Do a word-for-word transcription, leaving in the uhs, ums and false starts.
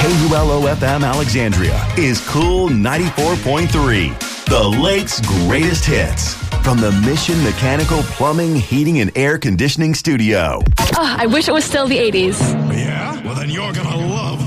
K U L O F M Alexandria is Cool ninety-four point three, the Lake's greatest hits. From the Mission Mechanical Plumbing, Heating, and Air Conditioning Studio. Oh, I wish it was still the eighties. Yeah? Well, then you're gonna love